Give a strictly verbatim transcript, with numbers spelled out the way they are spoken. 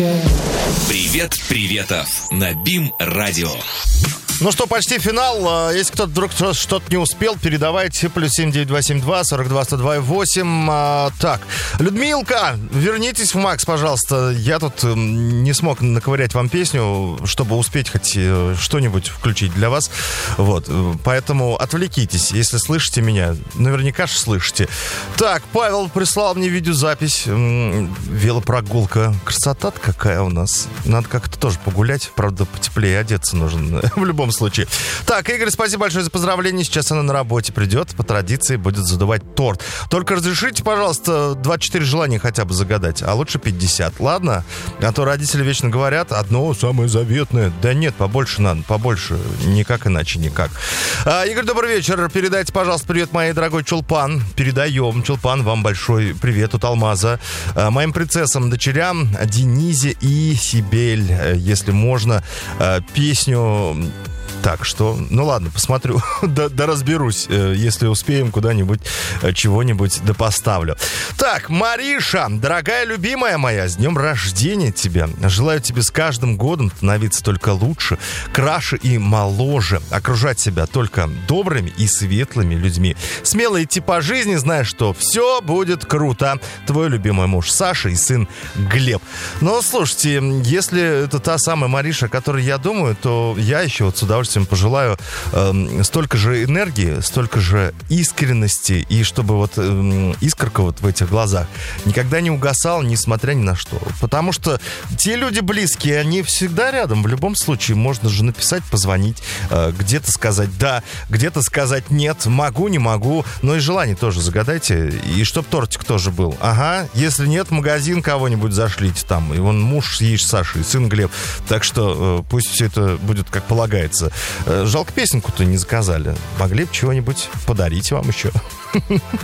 Привет, приветов на БИМ-радио. Ну что, почти финал. Если кто-то вдруг что-то не успел, передавайте. Плюс семь девять два семь два сорок два сто два восемь. А, так, Людмилка, вернитесь в Макс, пожалуйста. Я тут не смог наковырять вам песню, чтобы успеть хоть что-нибудь включить для вас. Вот, поэтому отвлекитесь, если слышите меня. Наверняка же слышите. Так, Павел прислал мне видеозапись. Велопрогулка. Красота-то какая у нас. Надо как-то тоже погулять. Правда, потеплее одеться нужно. В любом случае. Так, Игорь, спасибо большое за поздравление. Сейчас она на работе придет. По традиции будет задувать торт. Только разрешите, пожалуйста, двадцать четыре желания хотя бы загадать. А лучше пятьдесят, ладно? А то родители вечно говорят, одно самое заветное. Да нет, побольше надо, побольше. Никак иначе, никак. А, Игорь, добрый вечер. Передайте, пожалуйста, привет моей дорогой Чулпан. Передаем, Чулпан, вам большой привет от Алмаза. А, моим принцессам, дочерям Денизе и Сибель, если можно, а, песню... Так что, ну ладно, посмотрю, да, да разберусь, если успеем куда-нибудь, чего-нибудь да поставлю. Так, Мариша, дорогая любимая моя, с днем рождения тебя. Желаю тебе с каждым годом становиться только лучше, краше и моложе, окружать себя только добрыми и светлыми людьми. Смело идти по жизни, зная, что все будет круто. Твой любимый муж Саша и сын Глеб. Но, слушайте, если это та самая Мариша, о которой я думаю, то я еще вот с удовольствием пожелаю э, столько же энергии, столько же искренности, и чтобы вот э, искорка вот в этих глазах никогда не угасала, несмотря ни на что. Потому что те люди близкие, они всегда рядом. В любом случае можно же написать, позвонить, э, где-то сказать «да», где-то сказать «нет», могу, не могу. Но и желание тоже загадайте, и чтоб тортик тоже был. Ага, если нет, в магазин кого-нибудь зашлите там. И вон муж съешь Саша и сын Глеб. Так что э, пусть все это будет как полагается. Жалко, песенку-то не заказали. Могли бы чего-нибудь подарить вам еще.